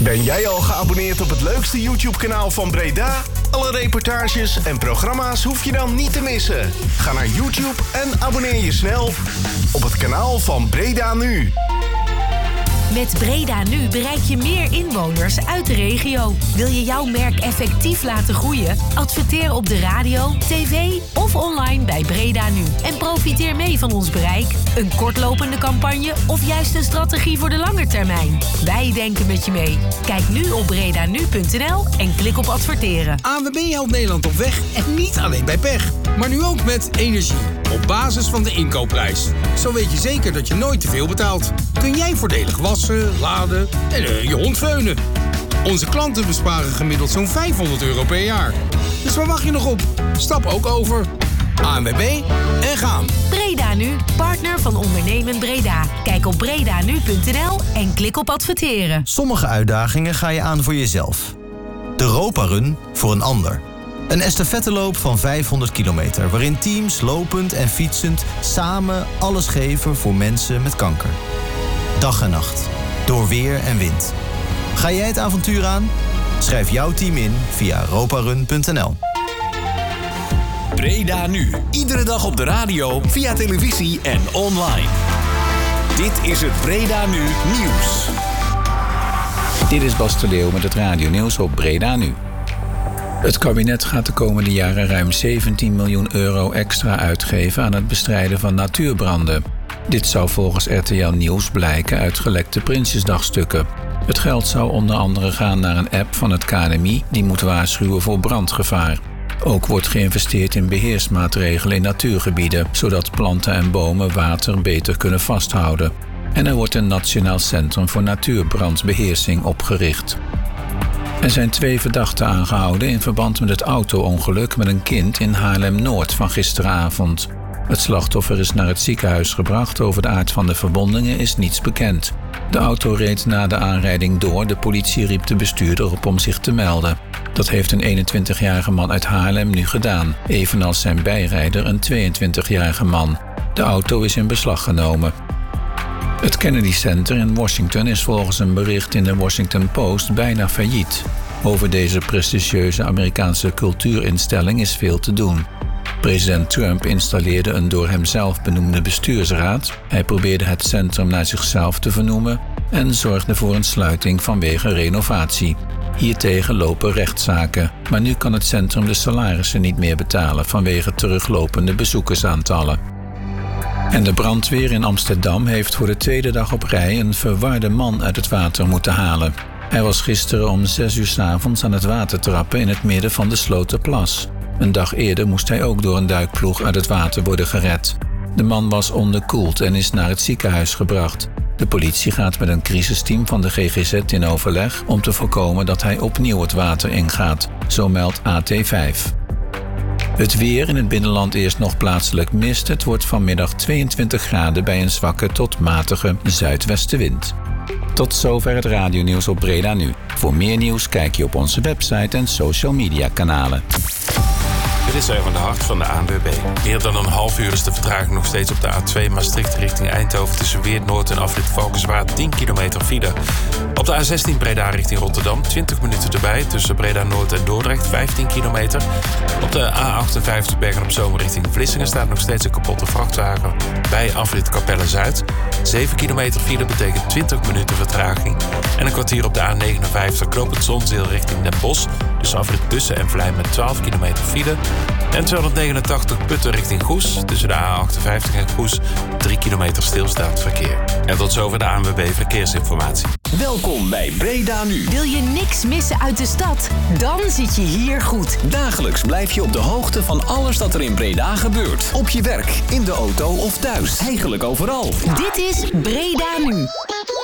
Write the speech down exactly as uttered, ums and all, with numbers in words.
Ben jij al geabonneerd op het leukste YouTube-kanaal van Breda? Alle reportages en programma's hoef je dan niet te missen. Ga naar YouTube en abonneer je snel op het kanaal van Breda Nu. Met Breda Nu bereik je meer inwoners uit de regio. Wil je jouw merk effectief laten groeien? Adverteer op de radio, tv of online bij Breda Nu. En profiteer mee van ons bereik. Een kortlopende campagne of juist een strategie voor de lange termijn. Wij denken met je mee. Kijk nu op bredanu punt n l en klik op adverteren. A N W B helpt Nederland op weg en niet alleen bij pech. Maar nu ook met energie. Op basis van de inkoopprijs. Zo weet je zeker dat je nooit te veel betaalt. Kun jij voordelig wassen, laden en uh, je hond veunen. Onze klanten besparen gemiddeld zo'n vijfhonderd euro per jaar. Dus waar wacht je nog op? Stap ook over. A N W B en gaan. Breda Nu, partner van Ondernemend Breda. Kijk op bredanu punt n l en klik op adverteren. Sommige uitdagingen ga je aan voor jezelf. De Europa Run voor een ander. Een estafetteloop van vijfhonderd kilometer... waarin teams lopend en fietsend samen alles geven voor mensen met kanker. Dag en nacht, door weer en wind. Ga jij het avontuur aan? Schrijf jouw team in via europarun punt n l. Breda Nu. Iedere dag op de radio, via televisie en online. Dit is het Breda Nu Nieuws. Dit is Bas de Leeuw met het radionieuws op Breda Nu. Het kabinet gaat de komende jaren ruim zeventien miljoen euro extra uitgeven aan het bestrijden van natuurbranden. Dit zou volgens R T L Nieuws blijken uit gelekte Prinsjesdagstukken. Het geld zou onder andere gaan naar een app van het K N M I die moet waarschuwen voor brandgevaar. Ook wordt geïnvesteerd in beheersmaatregelen in natuurgebieden, zodat planten en bomen water beter kunnen vasthouden. En er wordt een Nationaal Centrum voor Natuurbrandbeheersing opgericht. Er zijn twee verdachten aangehouden in verband met het auto-ongeluk met een kind in Haarlem-Noord van gisteravond. Het slachtoffer is naar het ziekenhuis gebracht. Over de aard van de verwondingen is niets bekend. De auto reed na de aanrijding door. De politie riep de bestuurder op om zich te melden. Dat heeft een eenentwintigjarige man uit Haarlem nu gedaan, evenals zijn bijrijder een tweeëntwintigjarige man. De auto is in beslag genomen. Het Kennedy Center in Washington is volgens een bericht in de Washington Post bijna failliet. Over deze prestigieuze Amerikaanse cultuurinstelling is veel te doen. President Trump installeerde een door hemzelf benoemde bestuursraad. Hij probeerde het centrum naar zichzelf te vernoemen en zorgde voor een sluiting vanwege renovatie. Hiertegen lopen rechtszaken, maar nu kan het centrum de salarissen niet meer betalen vanwege teruglopende bezoekersaantallen. En de brandweer in Amsterdam heeft voor de tweede dag op rij een verwarde man uit het water moeten halen. Hij was gisteren om zes uur 's avonds aan het water trappen in het midden van de Sloterplas. Een dag eerder moest hij ook door een duikploeg uit het water worden gered. De man was onderkoeld en is naar het ziekenhuis gebracht. De politie gaat met een crisisteam van de G G Z in overleg om te voorkomen dat hij opnieuw het water ingaat, zo meldt A T vijf. Het weer in het binnenland eerst nog plaatselijk mist. Het wordt vanmiddag tweeëntwintig graden bij een zwakke tot matige zuidwestenwind. Tot zover het radionieuws op Breda Nu. Voor meer nieuws kijk je op onze website en social media kanalen. Dit is even de hart van de A N W B. Meer dan een half uur is de vertraging nog steeds op de A twee Maastricht richting Eindhoven tussen Weert Noord en afrit Valkenswaard tien kilometer file. Op de A zestien Breda richting Rotterdam twintig minuten erbij tussen Breda Noord en Dordrecht vijftien kilometer. Op de A achtenvijftig Bergen op Zoom richting Vlissingen staat nog steeds een kapotte vrachtwagen bij afrit Capelle Zuid. zeven kilometer file betekent twintig minuten vertraging. En een kwartier op de A negenenvijftig Knopend Zonzeel richting Den Bosch. Dus afrit Bussen en Vlijm met twaalf kilometer file. En tweehonderdnegenentachtig Putten richting Goes. Tussen de A achtenvijftig en Goes drie kilometer stilstaand verkeer. En tot zover de A N W B Verkeersinformatie. Welkom bij Breda Nu. Wil je niks missen uit de stad? Dan zit je hier goed. Dagelijks blijf je op de hoogte van alles dat er in Breda gebeurt. Op je werk, in de auto of thuis. Eigenlijk overal. Dit is Breda Nu.